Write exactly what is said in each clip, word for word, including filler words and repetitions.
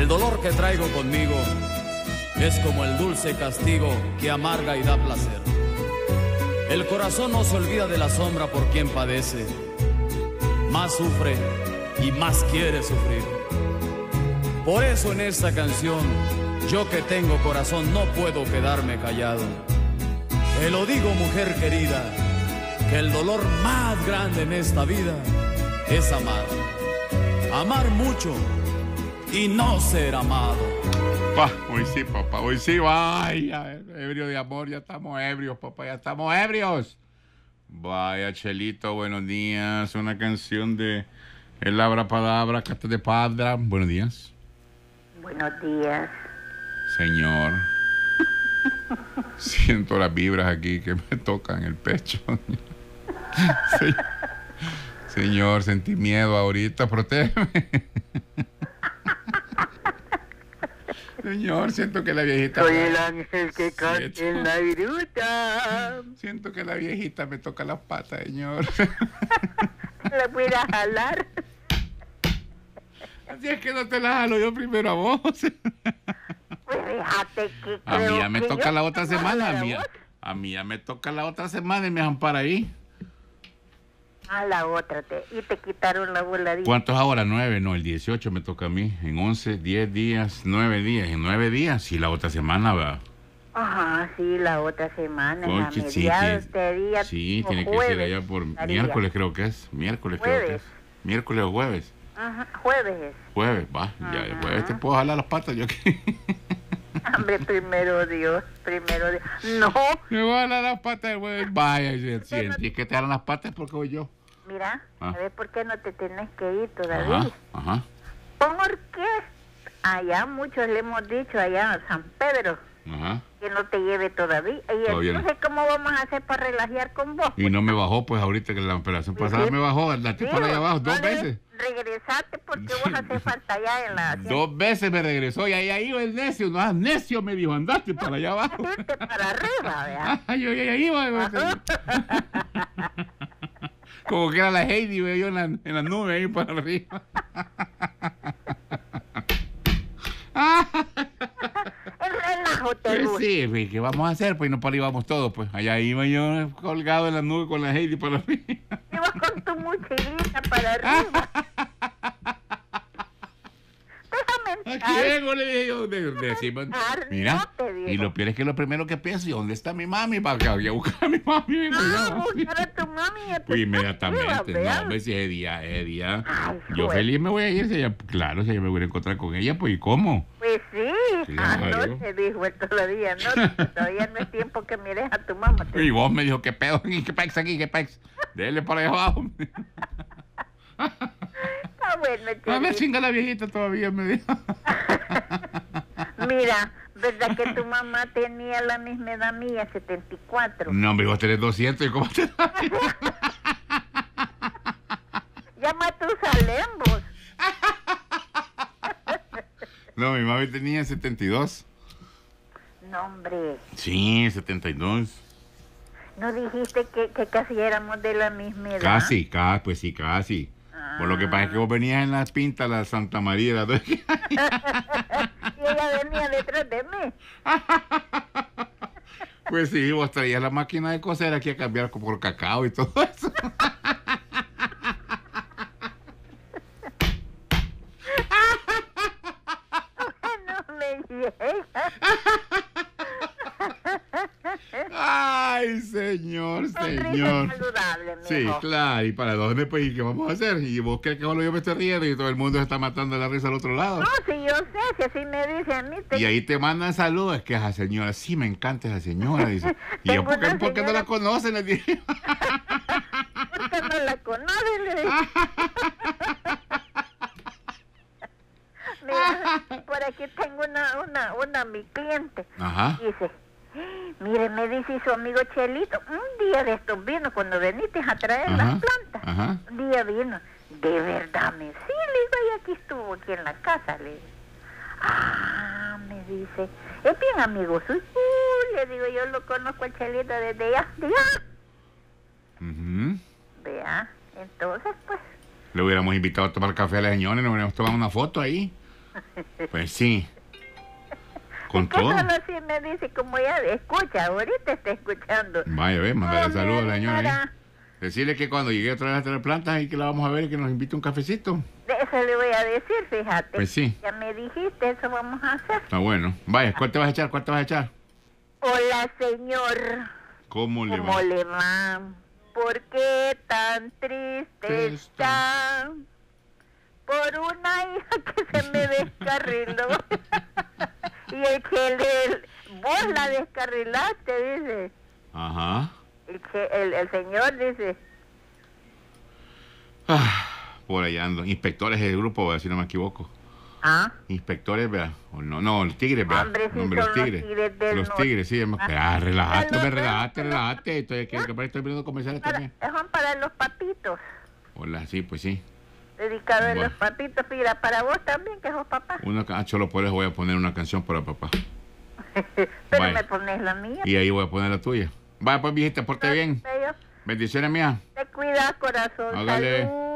El dolor que traigo conmigo es como el dulce castigo que amarga y da placer. El corazón no se olvida de la sombra por quien padece, más sufre y más quiere sufrir. Por eso en esta canción, yo que tengo corazón no puedo quedarme callado. Te lo digo, mujer querida, que el dolor más grande en esta vida es amar. Amar mucho y no ser amado. Pa, hoy sí, papá, hoy sí, vaya, ebrio de amor, ya estamos ebrios, papá, ya estamos ebrios. Vaya, Chelito, buenos días, una canción de El Abra Palabra, Cata de Padra, buenos días. Buenos días. Señor, siento las vibras aquí que me tocan el pecho. Sí. Señor, sentí miedo ahorita, protégeme. Señor, siento que la viejita... Soy el ángel que canta en la viruta. Siento que la viejita me toca las patas, señor. ¿La voy a jalar? Así es que no te la jalo yo primero a vos. Pues fíjate que A mí creo ya me que toca yo la otra te voy a semana. A jalar mí, a vos. a mí ya me toca la otra semana y me dejan para ahí. A la otra, te, y te quitaron la voladita. ¿Cuántos ahora? Nueve, no, el dieciocho me toca a mí. En once, diez días, nueve días. En nueve días, y la otra semana va. Ajá, sí, la otra semana, en la Oye, sí, mediados sí, de día. sí, o tiene que jueves, ser allá por estaría. miércoles, creo que es. Miércoles, creo que Jueves. es. Miércoles o jueves. Ajá, jueves es. Jueves, va. Ya de Ajá. jueves te puedo jalar las patas, yo que. Hombre, primero Dios, primero Dios. No, Me voy a jalar las patas el jueves. Vaya, si, si, si es que te jalan las patas, porque voy yo. mira, Ah. ¿sabes por qué no te tenés que ir todavía? Ajá, ajá. Porque allá muchos le hemos dicho, allá en San Pedro, Ajá. que no te lleve todavía. Y Todavía no. entonces, ¿cómo vamos a hacer para relajar con vos? Y no me bajó, pues ahorita que la operación pasada Sí. me bajó, andate Sí, para allá abajo, dos no le- veces. Regresate porque vos haces falta allá en la... Dos veces me regresó y ahí ahí iba el necio, no, necio me dijo, andate para allá abajo. Irte para arriba, ¿verdad? Ay, yo ya iba. Como que era la Heidi, veo yo en la, en la nube ahí para arriba. El relajo te Pues gusta. sí, pues, ¿qué vamos a hacer? Pues no para ahí vamos todos, pues. Allá iba yo colgado en la nube con la Heidi para arriba. Y vas con tu mochilita para arriba. Déjame Aquí vengo, le dije yo, de, de encima. entrar, Mira, no te digo. y lo peor es que lo primero que pienso, ¿y dónde está mi mami? Para que voy a buscar a mi mami. Vengo Ah, yo. buscar a tu mami y a tu Pues inmediatamente, tía, no, ¿verdad? hombre, si ese día, ese día, Ay, yo joder. feliz me voy a ir, si ella, claro, si ella me voy a encontrar con ella, pues, ¿y cómo? Pues sí, Claro. anoche dijo él todavía, no, todavía no es tiempo que mires a tu mamá. Y vos me dijo, ¿qué pedo? ¿Qué pex aquí? ¿Qué pex? Dele para allá abajo. Está bueno, A ver, Chelito. chinga la viejita todavía, me dijo. Mira, ¿verdad que tu mamá tenía la misma edad mía, setenta y cuatro? No, hombre, vos tenés doscientos, ¿y cómo te da? Llama a tus alembos. No, mi mami tenía setenta y dos. No, hombre, Sí, setenta y dos. ¿no dijiste que, que casi éramos de la misma edad? Casi, casi, pues sí, casi. Por lo que pasa es que vos venías en las pintas, la Santa María, la Y ella venía detrás de mí. Pues sí, vos traías la máquina de coser aquí a cambiar por cacao y todo eso. No me llega. Ay, señor, Sonrisa señor. saludable, mijo. Sí, claro, y para dónde, pues, ¿y qué vamos a hacer? Y vos crees que solo yo me estoy riendo y todo el mundo se está matando de la risa al otro lado. No, si yo sé, si así me dice a mí. Te... Y ahí te mandan saludos, es que esa señora, sí, me encanta esa señora, dice. Y yo, Tengo ¿por qué, una por qué no señora- la conocen? Les dije. Porque no la conoce, le digo. Mira, por aquí tengo una, una, una, mi cliente. Ajá. Dice, mire, me dice su amigo Chelito, un día de estos vino, cuando veniste a traer Ajá, las plantas. ajá. Un día vino. De verdad, me sí, le digo, y aquí estuvo, aquí en la casa, le digo. Ah, me dice, es bien amigo suyo. Uh, le digo, yo lo conozco al Chelito desde allá, de allá. Ujú. Vea, entonces, pues, Le hubiéramos invitado a tomar café a la señora y nos hubiéramos tomado una foto ahí. Pues sí. Con Es que todo. solo así me dice, como ya escucha, ahorita está escuchando. Vaya, ve, mandale No, saludos a la mi señora. señora. ¿eh? Decirle que cuando llegue otra vez a traer plantas y que la vamos a ver y que nos invite un cafecito. De eso le voy a decir, fíjate. Pues sí. Ya me dijiste, eso vamos a hacer. Está bueno. Vaya, ¿cuál te vas a echar? ¿Cuál te vas a echar? Hola, señor. ¿Cómo le ¿Cómo va? le va? ¿Por qué tan triste está? Por una hija que se me descarriló. Y el que le, vos la descarrilaste, dice. Ajá. El, que, el, el señor dice. Ah, por allá ando. Inspectores del grupo, vea, si no me equivoco. ¿Ah? Inspectores, vea. O no, no, el tigre, vea. Hombre, sí Hombre, los son los tigres. tigres del Los norte. tigres, sí. hemos- Ah. Ah, relájate, Ah, me no, relájate, no, no. relájate. Estoy, que, que estoy viendo comerciales Para, también. son para los papitos. Hola, sí, pues sí. Dedicado a Bueno. los papitos. Mira, para vos también, que sos papá. Una, ca- ah, Cholo, por eso voy a poner una canción para papá. Pero Vaya. me pones la mía. Y ahí voy a poner la tuya. Vaya, pues, viejita, porte bien. Bello. Bendiciones mías. Te cuidas, corazón. Hágale. Salud.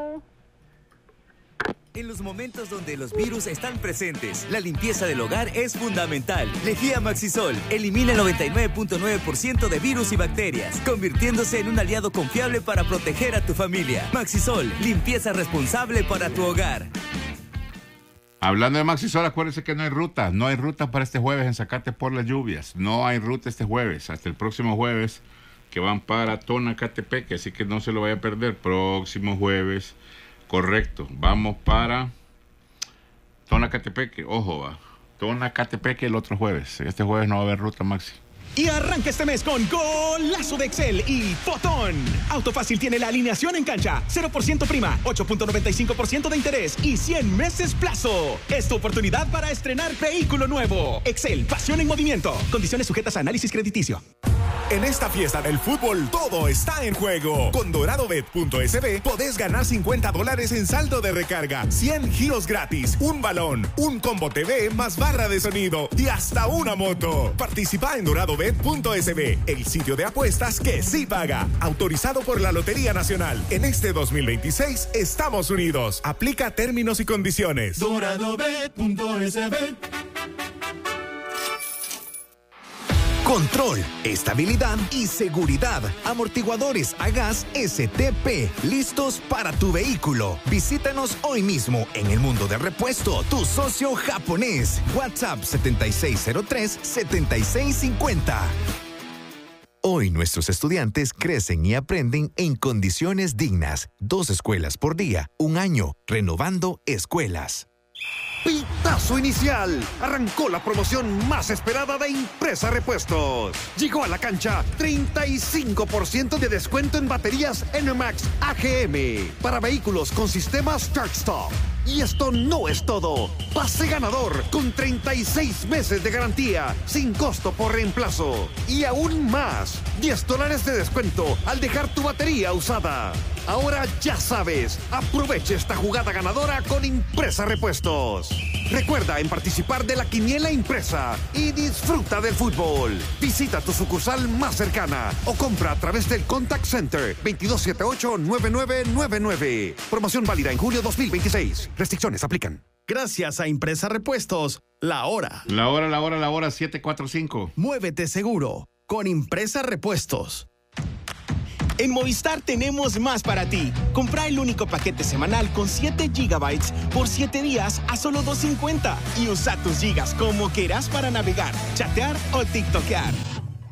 En los momentos donde los virus están presentes, la limpieza del hogar es fundamental. Lejía Maxisol elimina el noventa y nueve punto nueve por ciento de virus y bacterias, convirtiéndose en un aliado confiable para proteger a tu familia. Maxisol, limpieza responsable para tu hogar. Hablando de Maxisol, acuérdense que no hay ruta. No hay ruta para este jueves en Zacate por las lluvias. No hay ruta este jueves. Hasta el próximo jueves que van para Tonacatepeque. Así que no se lo vaya a perder. Próximo jueves. Correcto. Vamos para Tonacatepeque. Ojo, va. Tonacatepeque el otro jueves. Este jueves no va a haber ruta, Maxi. Y arranca este mes con Golazo de Excel y Fotón. Autofácil tiene la alineación en cancha, cero por ciento prima, ocho punto noventa y cinco por ciento de interés y cien meses plazo. Es tu oportunidad para estrenar vehículo nuevo. Excel, pasión en movimiento. Condiciones sujetas a análisis crediticio. En esta fiesta del fútbol, todo está en juego. Con doradobet punto es be podés ganar cincuenta dólares en saldo de recarga, cien giros gratis, un balón, un combo T V más barra de sonido y hasta una moto. Participa en doradobet punto es be, el sitio de apuestas que sí paga. Autorizado por la Lotería Nacional. En este dos mil veintiséis, estamos unidos. Aplica términos y condiciones. doradobet punto es be. Control, estabilidad y seguridad. Amortiguadores a gas S T P, listos para tu vehículo. Visítanos hoy mismo en el Mundo del Repuesto, tu socio japonés. WhatsApp setenta y seis cero tres, setenta y seis cincuenta. Hoy nuestros estudiantes crecen y aprenden en condiciones dignas. Dos escuelas por día, un año, renovando escuelas. Pitazo inicial. Arrancó la promoción más esperada de Impresa Repuestos. Llegó a la cancha treinta y cinco por ciento de descuento en baterías N Max A G M para vehículos con sistemas Start Stop. Y esto no es todo. Pase ganador con treinta y seis meses de garantía sin costo por reemplazo. Y aún más, diez dólares de descuento al dejar tu batería usada. Ahora ya sabes, aproveche esta jugada ganadora con Impresa Repuestos. Recuerda en participar de la quiniela impresa y disfruta del fútbol. Visita tu sucursal más cercana o compra a través del Contact Center veintidós setenta y ocho, noventa y nueve noventa y nueve. Promoción válida en julio dos mil veintiséis. Restricciones aplican. Gracias a Impresa Repuestos, la hora. La hora, la hora, la hora, siete cuarenta y cinco. Muévete seguro con Impresa Repuestos. En Movistar tenemos más para ti. Compra el único paquete semanal con siete gigabytes por siete días a solo dos cincuenta y usa tus gigas como quieras para navegar, chatear o tiktokear.